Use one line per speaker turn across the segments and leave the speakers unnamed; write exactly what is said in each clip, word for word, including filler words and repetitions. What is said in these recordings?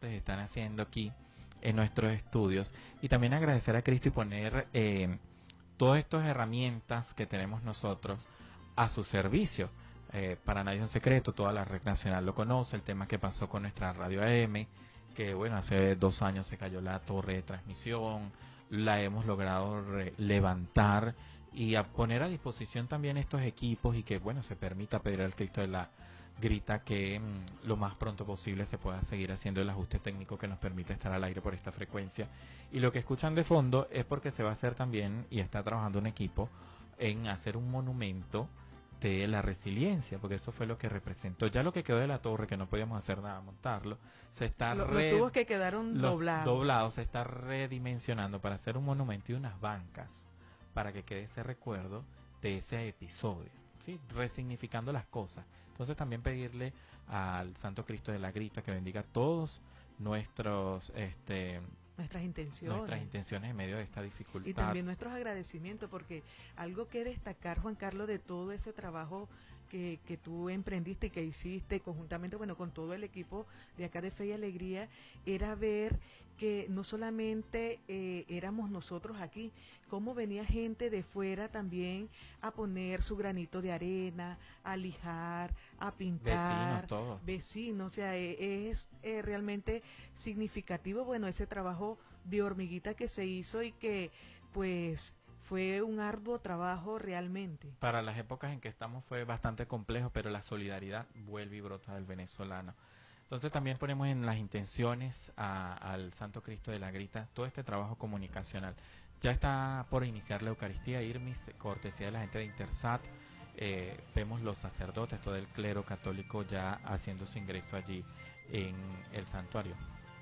aportes están haciendo aquí en nuestros estudios, y también agradecer a Cristo y poner eh, todas estas herramientas que tenemos nosotros a su servicio. Eh, para nadie es un secreto, toda la red nacional lo conoce, el tema que pasó con nuestra radio A M, que bueno, hace dos años se cayó la torre de transmisión, la hemos logrado re levantar y a poner a disposición también estos equipos, y que bueno, se permita pedir al Cristo de la Grita que mmm, lo más pronto posible se pueda seguir haciendo el ajuste técnico que nos permite estar al aire por esta frecuencia. Y lo que escuchan de fondo es porque se va a hacer también, y está trabajando un equipo en hacer un monumento de la resiliencia, porque eso fue lo que representó. Ya lo que quedó de la torre, que no podíamos hacer nada, montarlo, se está
Lo-
re-
los tubos que quedaron
los
doblados.
doblados, se está redimensionando para hacer un monumento y unas bancas para que quede ese recuerdo de ese episodio, ¿sí? Resignificando las cosas. Entonces también pedirle al Santo Cristo de la Grita que bendiga todos nuestros este
Nuestras intenciones.
nuestras intenciones en medio de esta dificultad.
Y también nuestros agradecimientos, porque algo que destacar, Juan Carlos, de todo ese trabajo que, que tú emprendiste y que hiciste conjuntamente, bueno, con todo el equipo de acá de Fe y Alegría, era ver que no solamente eh, éramos nosotros aquí, cómo venía gente de fuera también a poner su granito de arena, a lijar, a pintar.
Vecinos, todos.
Vecinos, o sea, eh, es eh, realmente significativo, bueno, ese trabajo de hormiguita que se hizo y que pues fue un arduo trabajo realmente.
Para las épocas en que estamos fue bastante complejo, pero la solidaridad vuelve y brota del venezolano. Entonces también ponemos en las intenciones a, al Santo Cristo de la Grita todo este trabajo comunicacional. Ya está por iniciar la Eucaristía, Irmis, cortesía de la gente de Intersat. Eh, vemos los sacerdotes, todo el clero católico ya haciendo su ingreso allí en el santuario.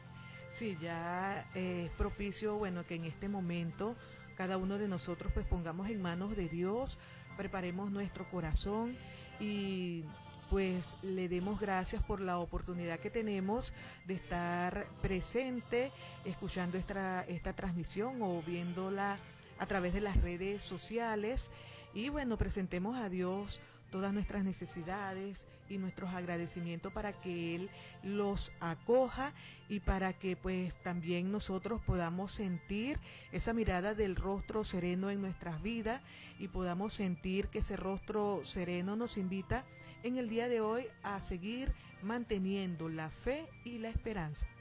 Sí, ya eh, es propicio, bueno, que en este momento cada uno de nosotros pues pongamos en manos de Dios, preparemos nuestro corazón y pues le demos gracias por la oportunidad que tenemos de estar presente, escuchando esta, esta transmisión o viéndola a través de las redes sociales. Y bueno, presentemos a Dios todas nuestras necesidades y nuestros agradecimientos para que Él los acoja y para que pues también nosotros podamos sentir esa mirada del rostro sereno en nuestras vidas y podamos sentir que ese rostro sereno nos invita en el día de hoy a seguir manteniendo la fe y la esperanza.